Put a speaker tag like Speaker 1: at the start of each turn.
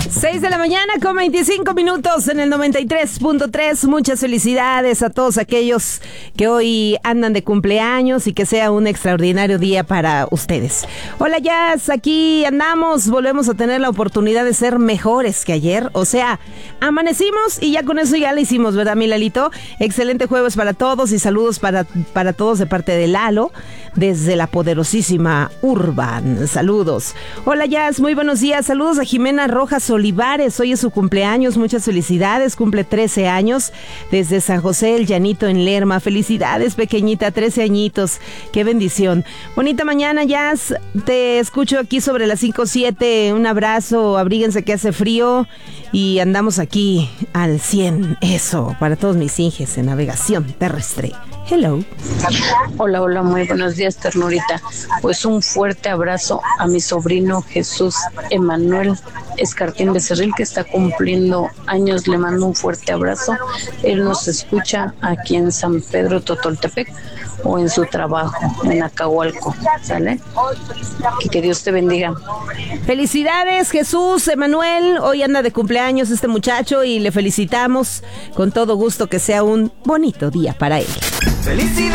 Speaker 1: 6 de la mañana con 25 minutos en el 93.3. Muchas felicidades a todos aquellos que hoy andan de cumpleaños y que sea un extraordinario día para ustedes. Hola Jazz, aquí andamos, volvemos a tener la oportunidad de ser mejores que ayer. O sea, amanecimos y ya con eso ya lo hicimos, ¿verdad, mi Lalito? Excelente jueves para todos y saludos para todos de parte de Lalo, desde la poderosísima Urban. Saludos. Hola Jazz, muy buenos días. Saludos a Jimena Rojas Olivares, hoy es su cumpleaños, muchas felicidades, cumple 13 años, desde San José el Llanito en Lerma. Felicidades, pequeñita, 13 añitos, qué bendición. Bonita mañana, Jazz, te escucho aquí sobre las 5:07, un abrazo, abríguense que hace frío y andamos aquí al 100, eso, para todos mis inges en navegación terrestre. Hello.
Speaker 2: Hola, muy buenos días, ternurita. Pues un fuerte abrazo a mi sobrino Jesús Emanuel Escartín Becerril, que está cumpliendo años. Le mando un fuerte abrazo. Él nos escucha aquí en San Pedro Totoltepec o en su trabajo en Acahualco, ¿sale? Que Dios te bendiga.
Speaker 1: Felicidades, Jesús Emanuel. Hoy anda de cumpleaños este muchacho y le felicitamos con todo gusto, que sea un bonito día para él.
Speaker 3: ¡Felicidades!